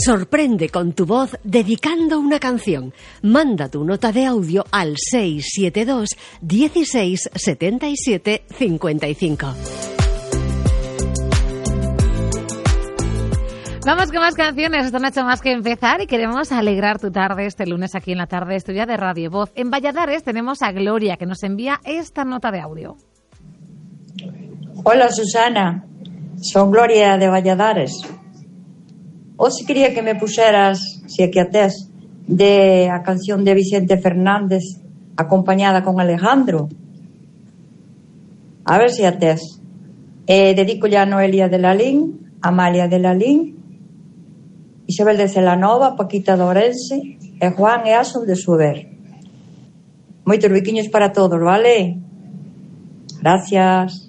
Sorprende con tu voz dedicando una canción. Manda tu nota de audio al 672 16 77 55. Vamos con más canciones, esto no ha hecho más que empezar y queremos alegrar tu tarde este lunes aquí en la tarde de Estudia de Radio Voz. En Valladares tenemos a Gloria que nos envía esta nota de audio. Hola Susana, son Gloria de Valladares. Hoxe quería que me puxeras, se aquí a tes, de a canción de Vicente Fernández acompañada con Alejandro. A ver se a tes. Dedícolle a Noelia de Lalín, Amalia de Lalín, Isabel de Celanova, Paquita de Ourense e Juan e Asun de Suber. Moitos biquiños para todos, vale? Gracias.